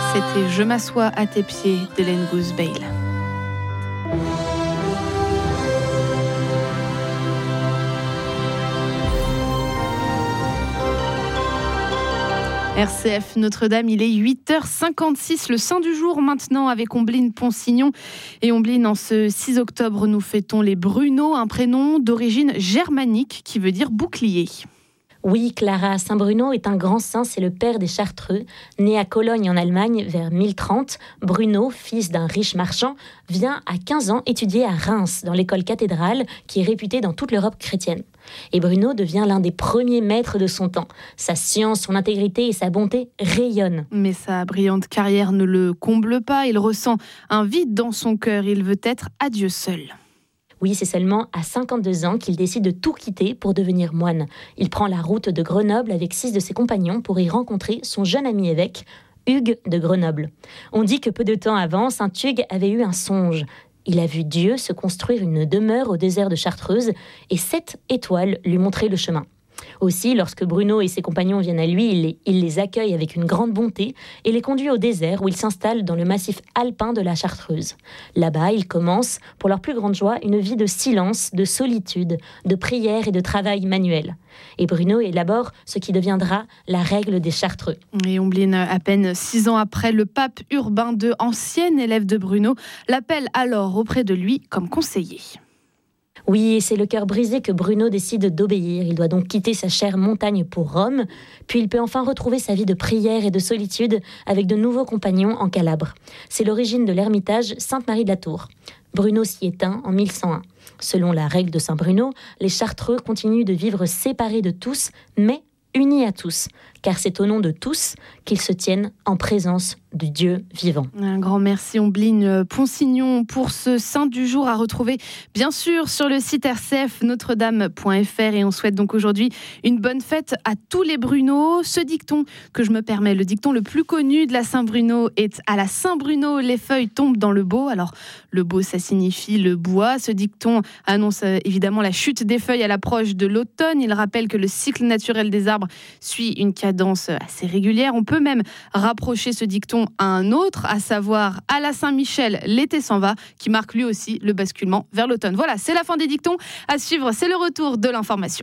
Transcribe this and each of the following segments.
C'était Je m'assois à tes pieds d'Hélène Goosebale. RCF Notre-Dame, il est 8h56, le saint du jour maintenant avec Ombline Ponsignon. Et Ombline, en ce 6 octobre, nous fêtons les Bruno, un prénom d'origine germanique qui veut dire bouclier. Oui, Clara, Saint Bruno est un grand saint, c'est le père des Chartreux. Né à Cologne en Allemagne vers 1030, Bruno, fils d'un riche marchand, vient à 15 ans étudier à Reims, dans l'école cathédrale qui est réputée dans toute l'Europe chrétienne. Et Bruno devient l'un des premiers maîtres de son temps. Sa science, son intégrité et sa bonté rayonnent. Mais sa brillante carrière ne le comble pas, il ressent un vide dans son cœur, il veut être à Dieu seul. Oui, c'est seulement à 52 ans qu'il décide de tout quitter pour devenir moine. Il prend la route de Grenoble avec 6 de ses compagnons pour y rencontrer son jeune ami évêque, Hugues de Grenoble. On dit que peu de temps avant, saint Hugues avait eu un songe. Il a vu Dieu se construire une demeure au désert de Chartreuse et 7 étoiles lui montraient le chemin. Aussi, lorsque Bruno et ses compagnons viennent à lui, il les accueille avec une grande bonté et les conduit au désert où ils s'installent dans le massif alpin de la Chartreuse. Là-bas, ils commencent, pour leur plus grande joie, une vie de silence, de solitude, de prière et de travail manuel. Et Bruno élabore ce qui deviendra la règle des Chartreux. Et Ombline, à peine 6 ans après, le pape Urbain II, ancien élève de Bruno, l'appelle alors auprès de lui comme conseiller. Oui, et c'est le cœur brisé que Bruno décide d'obéir. Il doit donc quitter sa chère montagne pour Rome, puis il peut enfin retrouver sa vie de prière et de solitude avec de nouveaux compagnons en Calabre. C'est l'origine de l'ermitage Sainte-Marie de la Tour. Bruno s'y éteint en 1101. Selon la règle de Saint Bruno, les Chartreux continuent de vivre séparés de tous, mais unis à tous, car c'est au nom de tous qu'ils se tiennent en présence du Dieu vivant. Un grand merci Ombline Ponsignon pour ce saint du jour à retrouver bien sûr sur le site rcfnotredame.fr et on souhaite donc aujourd'hui une bonne fête à tous les Bruno. Ce dicton que je me permets, le dicton le plus connu de la Saint-Bruno est à la Saint-Bruno, les feuilles tombent dans le bau. Alors le bau ça signifie le bois. Ce dicton annonce évidemment la chute des feuilles à l'approche de l'automne. Il rappelle que le cycle naturel des arbres suit une cadence assez régulière. On peut même rapprocher ce dicton à un autre, à savoir à la Saint-Michel, l'été s'en va, qui marque lui aussi le basculement vers l'automne. Voilà, c'est la fin des dictons. À suivre, c'est le retour de l'information.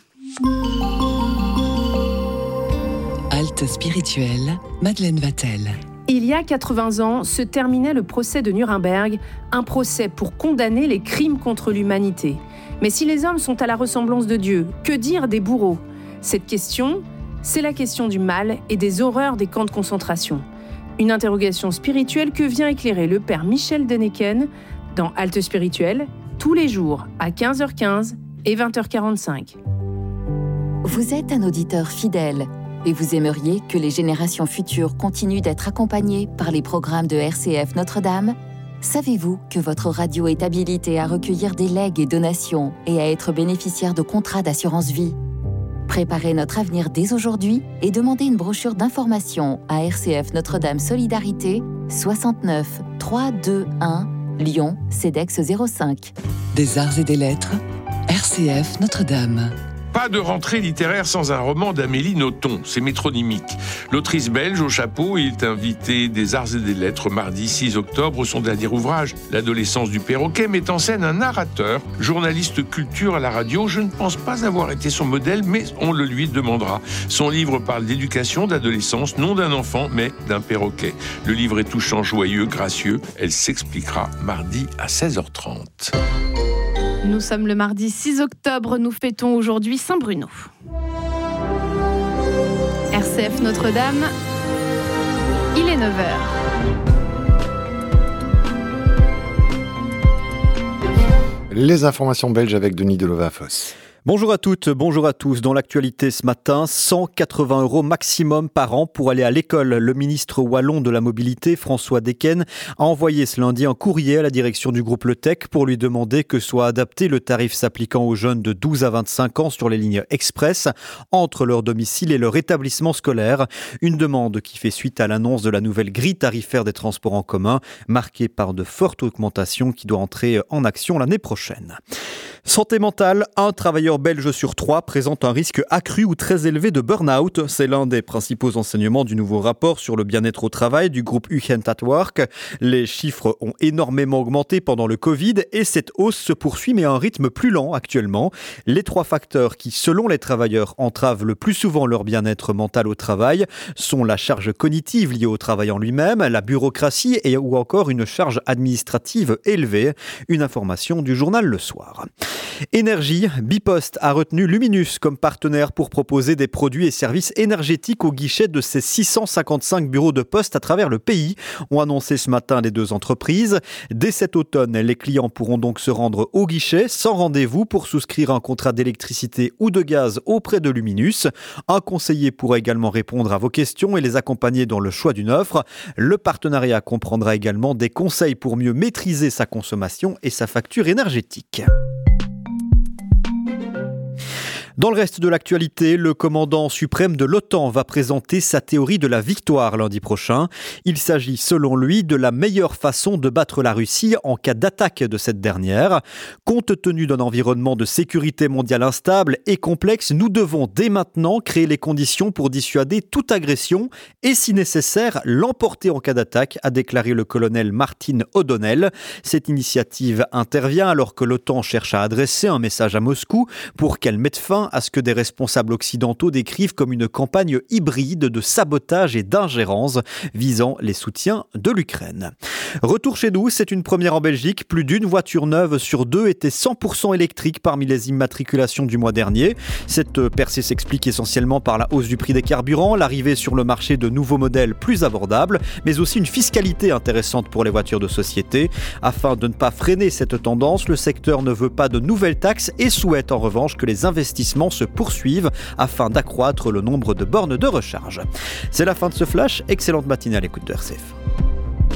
Halte spirituelle, Madeleine Vatel. Il y a 80 ans se terminait le procès de Nuremberg, un procès pour condamner les crimes contre l'humanité. Mais si les hommes sont à la ressemblance de Dieu, que dire des bourreaux ? Cette question, c'est la question du mal et des horreurs des camps de concentration. Une interrogation spirituelle que vient éclairer le père Michel Deneken dans Halte spirituelle, tous les jours à 15h15 et 20h45. Vous êtes un auditeur fidèle et vous aimeriez que les générations futures continuent d'être accompagnées par les programmes de RCF Notre-Dame ? Savez-vous que votre radio est habilitée à recueillir des legs et donations et à être bénéficiaire de contrats d'assurance vie ? Préparez notre avenir dès aujourd'hui et demandez une brochure d'information à RCF Notre-Dame Solidarité, 69 321 Lyon, CEDEX 05. Des arts et des lettres, RCF Notre-Dame. Pas de rentrée littéraire sans un roman d'Amélie Nothomb, c'est métronymique. L'autrice belge au chapeau est invitée des Arts et des Lettres mardi 6 octobre. Son dernier ouvrage, L'adolescence du perroquet, met en scène un narrateur, journaliste culture à la radio. Je ne pense pas avoir été son modèle, mais on le lui demandera. Son livre parle d'éducation, d'adolescence, non d'un enfant, mais d'un perroquet. Le livre est touchant, joyeux, gracieux. Elle s'expliquera mardi à 16h30. Nous sommes le mardi 6 octobre, nous fêtons aujourd'hui Saint-Bruno. RCF Notre-Dame, il est 9h. Les informations belges avec Denis Delovafoss. Bonjour à toutes, bonjour à tous. Dans l'actualité ce matin, 180 € maximum par an pour aller à l'école. Le ministre wallon de la mobilité, François Decken, a envoyé ce lundi un courrier à la direction du groupe Le Tech pour lui demander que soit adapté le tarif s'appliquant aux jeunes de 12 à 25 ans sur les lignes express entre leur domicile et leur établissement scolaire. Une demande qui fait suite à l'annonce de la nouvelle grille tarifaire des transports en commun, marquée par de fortes augmentations qui doit entrer en action l'année prochaine. Santé mentale, un travailleur belge sur 3 présente un risque accru ou très élevé de burn-out. C'est l'un des principaux enseignements du nouveau rapport sur le bien-être au travail du groupe UGent at Work. Les chiffres ont énormément augmenté pendant le Covid et cette hausse se poursuit mais à un rythme plus lent actuellement. Les 3 facteurs qui, selon les travailleurs, entravent le plus souvent leur bien-être mental au travail sont la charge cognitive liée au travail en lui-même, la bureaucratie ou encore une charge administrative élevée. Une information du journal Le Soir. Énergie, Bipost a retenu Luminus comme partenaire pour proposer des produits et services énergétiques au guichet de ses 655 bureaux de poste à travers le pays, ont annoncé ce matin les 2 entreprises. Dès cet automne, les clients pourront donc se rendre au guichet sans rendez-vous pour souscrire un contrat d'électricité ou de gaz auprès de Luminus. Un conseiller pourra également répondre à vos questions et les accompagner dans le choix d'une offre. Le partenariat comprendra également des conseils pour mieux maîtriser sa consommation et sa facture énergétique. Dans le reste de l'actualité, le commandant suprême de l'OTAN va présenter sa théorie de la victoire lundi prochain. Il s'agit selon lui de la meilleure façon de battre la Russie en cas d'attaque de cette dernière. Compte tenu d'un environnement de sécurité mondiale instable et complexe, nous devons dès maintenant créer les conditions pour dissuader toute agression et si nécessaire l'emporter en cas d'attaque, a déclaré le colonel Martin O'Donnell. Cette initiative intervient alors que l'OTAN cherche à adresser un message à Moscou pour qu'elle mette fin à ce que des responsables occidentaux décrivent comme une campagne hybride de sabotage et d'ingérence visant les soutiens de l'Ukraine. Retour chez nous, c'est une première en Belgique. Plus d'une voiture neuve sur 2 était 100% électrique parmi les immatriculations du mois dernier. Cette percée s'explique essentiellement par la hausse du prix des carburants, l'arrivée sur le marché de nouveaux modèles plus abordables, mais aussi une fiscalité intéressante pour les voitures de société. Afin de ne pas freiner cette tendance, le secteur ne veut pas de nouvelles taxes et souhaite en revanche que les investissements se poursuivent afin d'accroître le nombre de bornes de recharge. C'est la fin de ce flash. Excellente matinée à l'écoute de RCF.